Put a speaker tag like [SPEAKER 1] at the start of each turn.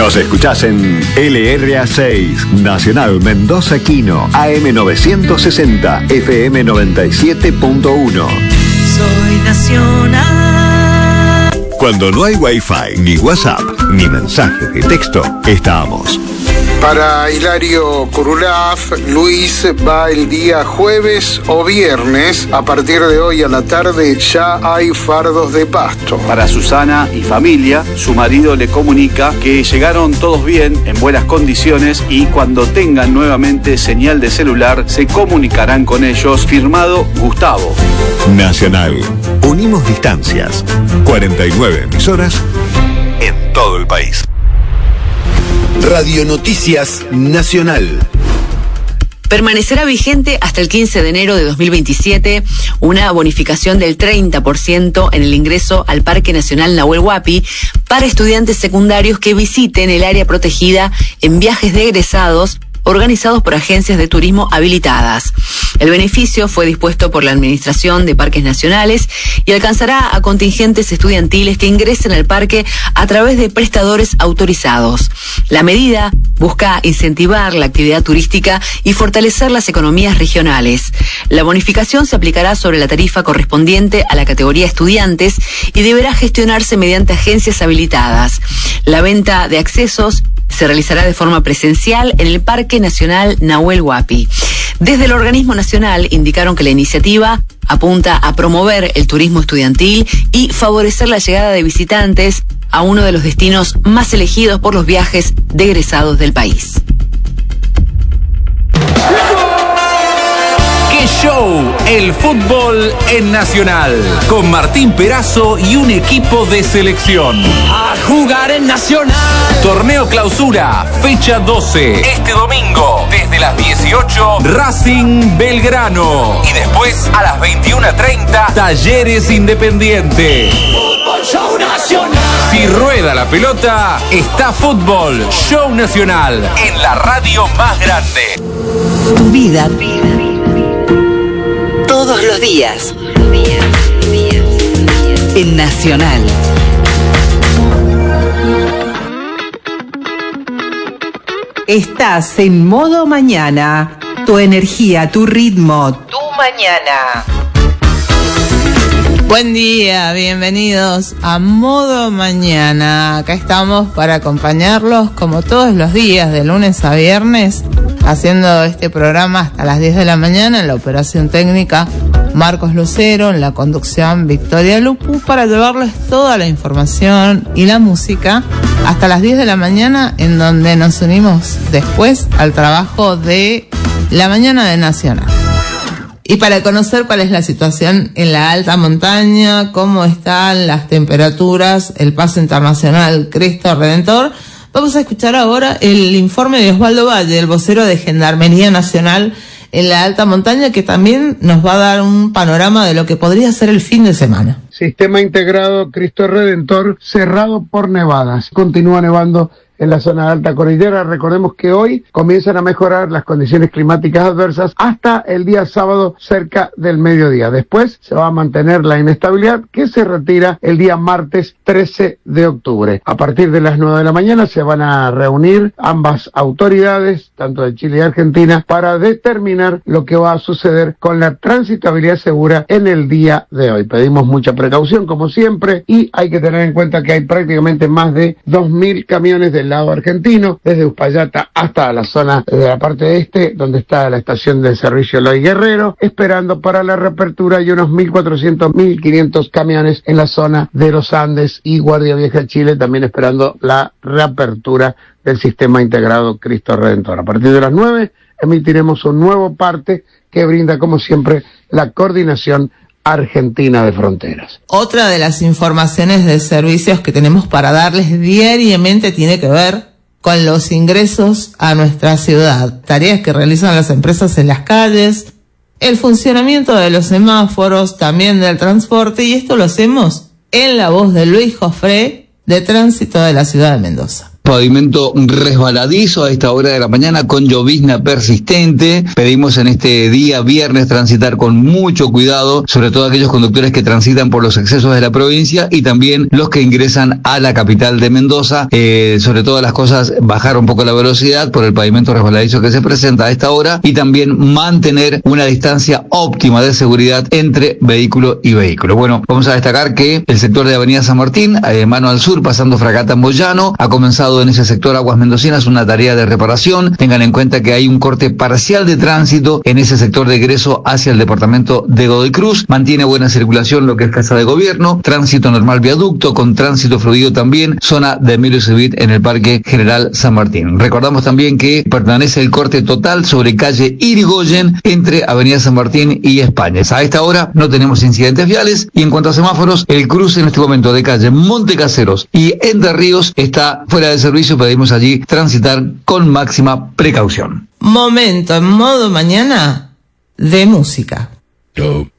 [SPEAKER 1] Nos escuchás en LRA6, Nacional Mendoza Quino, AM 960, FM 97.1.
[SPEAKER 2] Soy nacional.
[SPEAKER 1] Cuando no hay Wi-Fi, ni WhatsApp, ni mensajes de texto, estamos.
[SPEAKER 3] Para Hilario Curulaf, Luis va el día jueves o viernes. A partir de hoy a la tarde ya hay fardos de pasto.
[SPEAKER 4] Para Susana y familia, su marido le comunica que llegaron todos bien, en buenas condiciones, y cuando tengan nuevamente señal de celular se comunicarán con ellos. Firmado Gustavo.
[SPEAKER 1] Nacional. Unimos distancias. 49 emisoras en todo el país.
[SPEAKER 5] Radio Noticias Nacional.
[SPEAKER 6] Permanecerá vigente hasta el 15 de enero de 2027 una bonificación del 30% en el ingreso al Parque Nacional Nahuel Huapi para estudiantes secundarios que visiten el área protegida en viajes de egresados organizados por agencias de turismo habilitadas. El beneficio fue dispuesto por la Administración de Parques Nacionales y alcanzará a contingentes estudiantiles que ingresen al parque a través de prestadores autorizados. La medida busca incentivar la actividad turística y fortalecer las economías regionales. La bonificación se aplicará sobre la tarifa correspondiente a la categoría estudiantes y deberá gestionarse mediante agencias habilitadas. La venta de accesos se realizará de forma presencial en el Parque Nacional Nahuel Huapi. Desde el organismo nacional indicaron que la iniciativa apunta a promover el turismo estudiantil y favorecer la llegada de visitantes a uno de los destinos más elegidos por los viajes de egresados del país.
[SPEAKER 7] ¡Qué show! El fútbol en Nacional, con Martín Perazo y un equipo de selección.
[SPEAKER 2] A jugar en Nacional.
[SPEAKER 7] Torneo Clausura, fecha 12. Este domingo, desde las 18, Racing Belgrano. Y después, a las 21:30, Talleres Independiente.
[SPEAKER 2] Fútbol Show Nacional.
[SPEAKER 7] Si rueda la pelota, está Fútbol Show Nacional en la radio más grande.
[SPEAKER 6] Tu vida. Todos los días. En Nacional.
[SPEAKER 8] Estás en modo mañana. Tu energía, tu ritmo, tu mañana.
[SPEAKER 9] Buen día, bienvenidos a Modo Mañana. Acá estamos para acompañarlos como todos los días, de lunes a viernes, haciendo este programa hasta las 10 de la mañana. En la operación técnica, Marcos Lucero; en la conducción, Victoria Lupu, para llevarles toda la información y la música hasta las 10 de la mañana, en donde nos unimos después al trabajo de la mañana de Nacional. Y para conocer cuál es la situación en la alta montaña, cómo están las temperaturas, el paso internacional Cristo Redentor, vamos a escuchar ahora el informe de Osvaldo Valle, el vocero de Gendarmería Nacional en la alta montaña, que también nos va a dar un panorama de lo que podría ser el fin de semana.
[SPEAKER 3] Sistema integrado Cristo Redentor cerrado por nevadas. Continúa nevando en la zona de alta cordillera. Recordemos que hoy comienzan a mejorar las condiciones climáticas adversas hasta el día sábado cerca del mediodía. Después se va a mantener la inestabilidad, que se retira el día martes 13 de octubre. A partir de las 9 de la mañana se van a reunir ambas autoridades, tanto de Chile y Argentina, para determinar lo que va a suceder con la transitabilidad segura en el día de hoy. Pedimos mucha precaución, como siempre, y hay que tener en cuenta que hay prácticamente más de 2.000 camiones del lado argentino, desde Uspallata hasta la zona de la parte este, donde está la estación de servicio Eloy Guerrero, esperando para la reapertura, y unos 1.400, 1.500 camiones en la zona de los Andes y Guardia Vieja Chile, también esperando la reapertura del sistema integrado Cristo Redentor. A partir de las 9 emitiremos un nuevo parte que brinda, como siempre, la coordinación argentina de fronteras.
[SPEAKER 9] Otra de las informaciones de servicios que tenemos para darles diariamente tiene que ver con los ingresos a nuestra ciudad, tareas que realizan las empresas en las calles, el funcionamiento de los semáforos, también del transporte, y esto lo hacemos en la voz de Luis Jofré, de Tránsito de la Ciudad de Mendoza.
[SPEAKER 10] Pavimento resbaladizo a esta hora de la mañana con llovizna persistente. Pedimos en este día viernes transitar con mucho cuidado, sobre todo aquellos conductores que transitan por los excesos de la provincia y también los que ingresan a la capital de Mendoza. Sobre todas las cosas, bajar un poco la velocidad por el pavimento resbaladizo que se presenta a esta hora y también mantener una distancia óptima de seguridad entre vehículo y vehículo. Bueno, vamos a destacar que el sector de Avenida San Martín, mano al sur, pasando Fragata Moyano, ha comenzado en ese sector Aguas Mendocinas una tarea de reparación. Tengan en cuenta que hay un corte parcial de tránsito en ese sector de ingreso hacia el departamento de Godoy Cruz. Mantiene buena circulación lo que es Casa de Gobierno, tránsito normal viaducto, con tránsito fluido también, zona de Emilio Civit en el Parque General San Martín. Recordamos también que permanece el corte total sobre calle Irigoyen entre Avenida San Martín y España. A esta hora no tenemos incidentes viales y en cuanto a semáforos, el cruce en este momento de calle Montecaseros y Entre Ríos está fuera de servicio. Pedimos allí transitar con máxima precaución.
[SPEAKER 9] Momento en modo mañana de música.
[SPEAKER 5] Top.